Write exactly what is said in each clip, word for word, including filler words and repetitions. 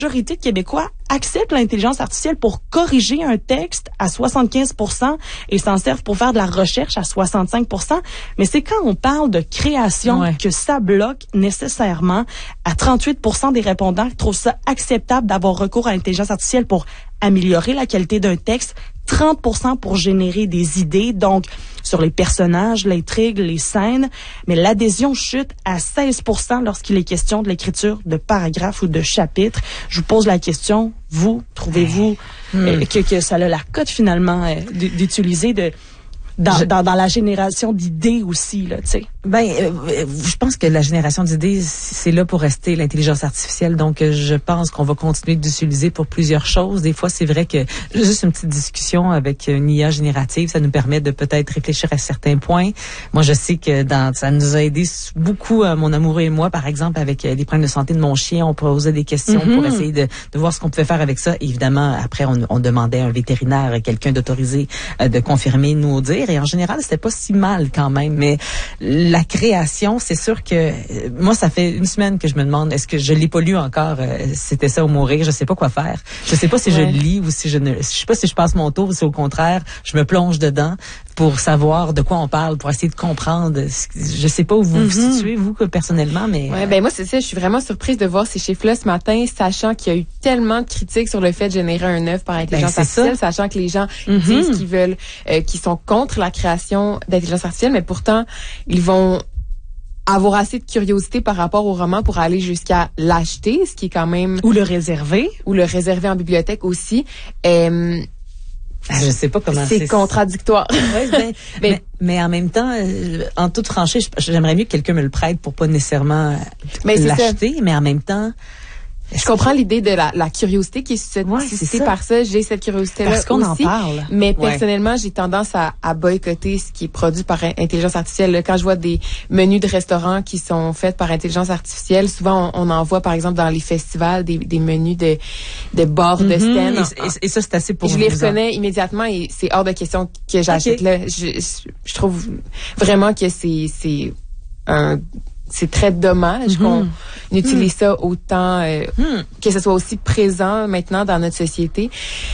majorité de Québécois acceptent l'intelligence artificielle pour corriger un texte à soixante-quinze pour cent et s'en servent pour faire de la recherche à soixante-cinq pour cent. Mais c'est quand on parle de création ouais. que ça bloque nécessairement. À trente-huit pour cent des répondants qui trouvent ça acceptable d'avoir recours à l'intelligence artificielle pour améliorer la qualité d'un texte, trente pour cent pour générer des idées, donc sur les personnages, l'intrigue, les scènes, mais l'adhésion chute à seize pour cent lorsqu'il est question de l'écriture de paragraphes ou de chapitres. Je vous pose la question, vous, trouvez-vous mmh. euh, que, que ça a la cote finalement euh, d'utiliser de Dans, je, dans, dans la génération d'idées aussi, là, tu sais. Ben, euh, je pense que la génération d'idées, c'est là pour rester l'intelligence artificielle. Donc, euh, je pense qu'on va continuer d'utiliser pour plusieurs choses. Des fois, c'est vrai que juste une petite discussion avec une I A générative, ça nous permet de peut-être réfléchir à certains points. Moi, je sais que dans, ça nous a aidé beaucoup, euh, mon amoureux et moi, par exemple, avec euh, les problèmes de santé de mon chien. On posait des questions mm-hmm. pour essayer de, de voir ce qu'on pouvait faire avec ça. Évidemment, après, on, on demandait à un vétérinaire, quelqu'un d'autorisé, euh, de confirmer, nous dire. Et en général, c'était pas si mal quand même. Mais la création, c'est sûr que euh, moi, ça fait une semaine que je me demande, est-ce que je l'ai pas lu encore, euh, c'était ça ou mourir, je sais pas quoi faire. Je sais pas si ouais. je lis ou si je ne, je sais pas si je passe mon tour ou si au contraire, je me plonge dedans pour savoir de quoi on parle, pour essayer de comprendre. Je sais pas où vous mm-hmm. vous situez, vous, personnellement, mais... Ouais, ben moi, c'est ça, je suis vraiment surprise de voir ces chiffres-là ce matin, sachant qu'il y a eu tellement de critiques sur le fait de générer un œuvre par intelligence ben, artificielle, ça. Sachant que les gens mm-hmm. disent qu'ils veulent, euh, qu'ils sont contre la création d'intelligence artificielle, mais pourtant, ils vont avoir assez de curiosité par rapport au roman pour aller jusqu'à l'acheter, ce qui est quand même... Ou le réserver. Ou le réserver en bibliothèque aussi. Euh, Ah, je sais pas comment c'est. C'est contradictoire. Ouais, ben, mais, mais, mais en même temps, euh, en toute franchise, j'aimerais mieux que quelqu'un me le prête pour pas nécessairement mais l'acheter, mais en même temps... Je comprends l'idée de la, la curiosité qui est suscitée ouais, par ça. J'ai cette curiosité-là Parce qu'on aussi. en parle. Mais personnellement, ouais. j'ai tendance à, à boycotter ce qui est produit par intelligence artificielle. Quand je vois des menus de restaurants qui sont faits par intelligence artificielle, souvent on, on en voit par exemple dans les festivals des, des menus de, de bord mm-hmm. de stand. Et, et, et ça, c'est assez pour Je vous les reconnais immédiatement et c'est hors de question que j'achète okay. là. Je, je, je trouve vraiment que c'est, c'est un... C'est très dommage mm-hmm. qu'on utilise mm. ça autant, euh, mm. que ce soit aussi présent maintenant dans notre société.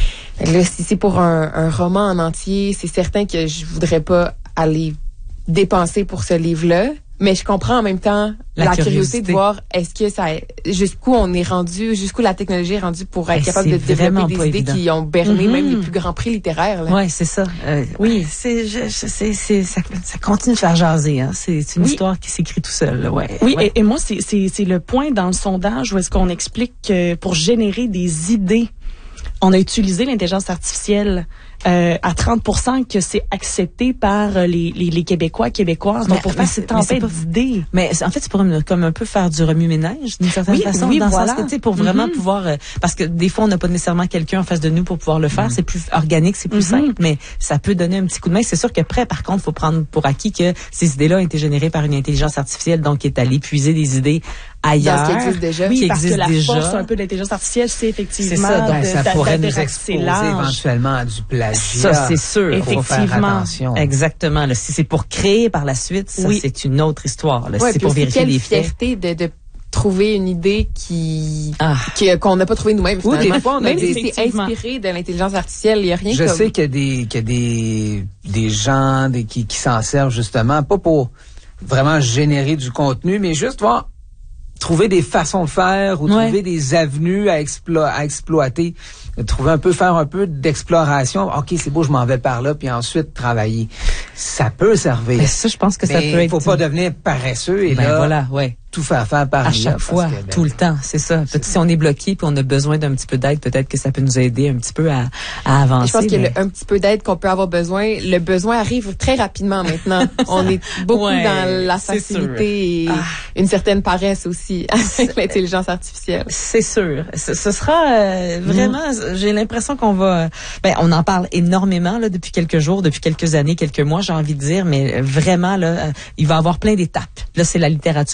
Là, si c'est pour un, un roman en entier, c'est certain que je voudrais pas aller dépenser pour ce livre-là. Mais je comprends en même temps la, la curiosité. curiosité de voir est-ce que ça, jusqu'où on est rendu, jusqu'où la technologie est rendue pour être et capable de développer des idées évident. Qui ont berné mm-hmm. même les plus grands prix littéraires. Là. Ouais, c'est ça. Euh, oui, c'est, je, c'est, c'est, ça, ça continue de faire jaser. Hein. C'est, c'est une oui. histoire qui s'écrit tout seul. Là. Ouais. Oui, ouais. Et, et moi, c'est, c'est, c'est le point dans le sondage où est-ce qu'on explique que pour générer des idées, on a utilisé l'intelligence artificielle. Euh, à trente pour cent que c'est accepté par les, les, les Québécois, Québécoises. Donc, mais, pour faire cette tempête d'idées. Mais en fait, c'est pour comme un peu faire du remue-ménage, d'une certaine oui, façon. Oui, dans voilà. le sens que, tu sais, pour vraiment mm-hmm. pouvoir... Euh, parce que des fois, on n'a pas nécessairement quelqu'un en face de nous pour pouvoir le faire. Mm-hmm. C'est plus organique, c'est plus mm-hmm. simple, mais ça peut donner un petit coup de main. C'est sûr qu'après, par contre, il faut prendre pour acquis que ces idées-là ont été générées par une intelligence artificielle, donc qui est allée puiser des idées ailleurs. Dans ce qui existe déjà. Oui, qui parce existe que la déjà. force un peu de l'intelligence artificielle, c'est effectivement... C'est ça, donc de, ça pourrait nous exposer large. éventuellement à du plagiat. Ça, c'est sûr. Effectivement. Faut faire attention. Exactement. Là, si c'est pour créer par la suite, ça, oui. c'est une autre histoire. Là. Ouais, si c'est pour vérifier les faits. fierté de, de trouver une idée qui, ah. qui qu'on n'a pas trouvé nous-mêmes. Oui, des fois, on a été inspiré de l'intelligence artificielle. Il n'y a rien Je comme... sais qu'il y a des, qu'il y a des, des gens des, qui, qui s'en servent justement, pas pour vraiment générer du contenu, mais juste voir trouver des façons de faire ou ouais. trouver des avenues à, explo- à exploiter. Trouver un peu, faire un peu d'exploration. OK, c'est beau, je m'en vais par là, puis ensuite travailler. Ça peut servir. Mais ça, je pense que mais ça peut être... il faut pas devenir paresseux et ben là, voilà, ouais. tout faire faire par à chaque fois, que, ben, tout le temps, c'est ça. Peut-être si on est bloqué puis on a besoin d'un petit peu d'aide, peut-être que ça peut nous aider un petit peu à, à avancer. Je pense mais... qu'il y a le, un petit peu d'aide qu'on peut avoir besoin. Le besoin arrive très rapidement maintenant. On est beaucoup ouais, dans la facilité et ah. une certaine paresse aussi avec l'intelligence artificielle. C'est sûr. Ce, ce sera euh, vraiment, mmh. j'ai l'impression qu'on va... Ben, on en parle énormément là depuis quelques jours, depuis quelques années, quelques mois, j'ai envie de dire, mais vraiment, là, il va y avoir plein d'étapes. Là, c'est la littérature qui a été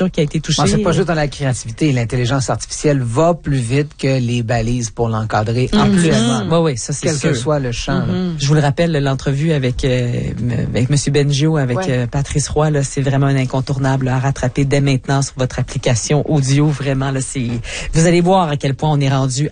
touché. Bon, c'est pas juste dans la créativité. L'intelligence artificielle va plus vite que les balises pour l'encadrer Mm-hmm. actuellement. Oui, oui, ça c'est Quel sûr. que soit le champ. Mm-hmm. Je vous le rappelle, l'entrevue avec euh, avec Monsieur Bengio, avec ouais. euh, Patrice Roy, là, c'est vraiment un incontournable là, à rattraper dès maintenant sur votre application audio. Vraiment, là, c'est. Vous allez voir à quel point on est rendu